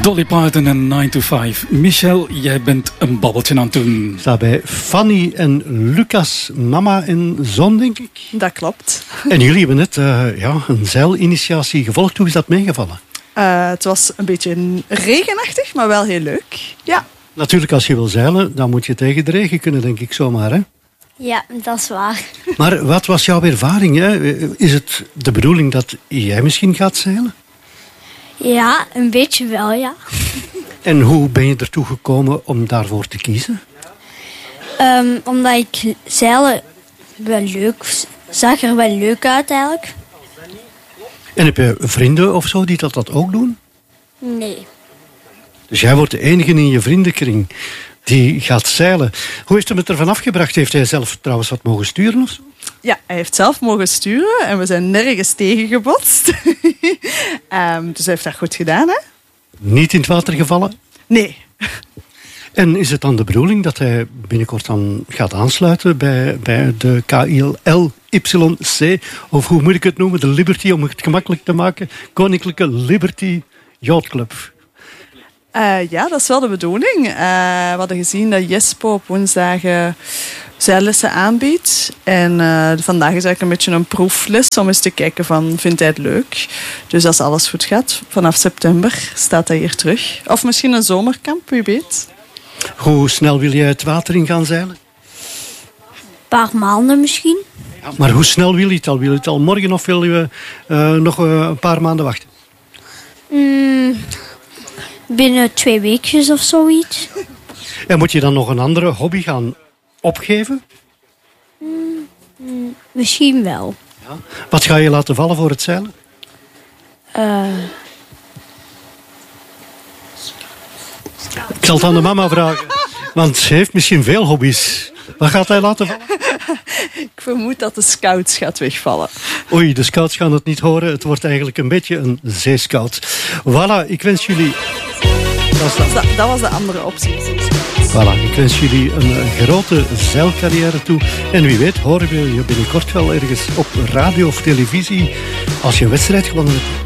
Dolly Parton en 9 to 5. Michel, jij bent een babbeltje aan het doen. Staat bij Fanny en Lucas, mama en zoon, denk ik. Dat klopt. En jullie hebben net een zeilinitiatie gevolgd. Hoe is dat meegevallen? Het was een beetje regenachtig, maar wel heel leuk. Ja. Natuurlijk, als je wil zeilen, dan moet je tegen de regen kunnen, denk ik zomaar, hè? Ja, dat is waar. Maar wat was jouw ervaring? Hè? Is het de bedoeling dat jij misschien gaat zeilen? Ja, een beetje wel, ja. En hoe ben je ertoe gekomen om daarvoor te kiezen? Omdat ik zeilen wel leuk zag er wel leuk uit eigenlijk. En heb je vrienden of zo die dat ook doen? Nee. Dus jij wordt de enige in je vriendenkring die gaat zeilen. Hoe heeft hem het ervan afgebracht? Heeft hij zelf trouwens wat mogen sturen of zo? Ja, hij heeft zelf mogen sturen en we zijn nergens tegengebotst. Dus hij heeft dat goed gedaan, hè? Niet in het water gevallen? Nee. En is het dan de bedoeling dat hij binnenkort dan gaat aansluiten bij de KILYC? Of hoe moet ik het noemen? De Liberty, om het gemakkelijk te maken. Koninklijke Liberty Yacht Club. Ja, dat is wel de bedoeling. We hadden gezien dat Jespo op woensdagen zeillessen aanbiedt. En vandaag is eigenlijk een beetje een proefles om eens te kijken van, vindt hij het leuk? Dus als alles goed gaat, vanaf september staat hij hier terug. Of misschien een zomerkamp, wie weet. Hoe snel wil jij het water in gaan zeilen? Een paar maanden misschien. Ja, maar hoe snel wil je het al? Wil je het al morgen of wil je nog een paar maanden wachten? Binnen 2 weekjes of zoiets. En moet je dan nog een andere hobby gaan opgeven? Misschien wel. Ja. Wat ga je laten vallen voor het zeilen? Ik zal het aan de mama vragen. Want ze heeft misschien veel hobby's. Wat gaat hij laten vallen? Ik vermoed dat de scouts gaat wegvallen. Oei, de scouts gaan het niet horen. Het wordt eigenlijk een beetje een zeescout. Voilà, ik wens jullie... Dat was de andere optie. Voilà, ik wens jullie een grote zeilcarrière toe. En wie weet horen we je binnenkort wel ergens op radio of televisie als je een wedstrijd gewonnen hebt.